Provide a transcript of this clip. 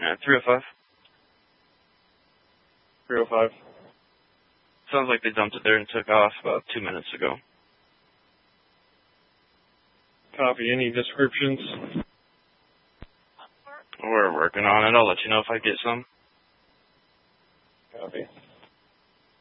Yeah, 305. 305. Sounds like they dumped it there and took off about 2 minutes ago. Copy. Any descriptions? We're working on it. I'll let you know if I get some. Copy.